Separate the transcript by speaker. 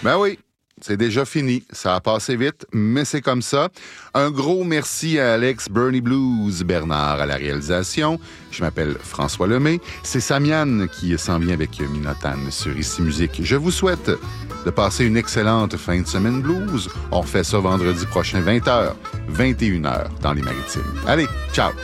Speaker 1: Ben oui. C'est déjà fini. Ça a passé vite, mais c'est comme ça. Un gros merci à Alex Bernie Blues Bernard à la réalisation. Je m'appelle François Lemay. C'est Samian qui s'en vient avec Minotan sur Ici Musique. Je vous souhaite de passer une excellente fin de semaine blues. On fait ça vendredi prochain, 20h, 21h dans les Maritimes. Allez, ciao!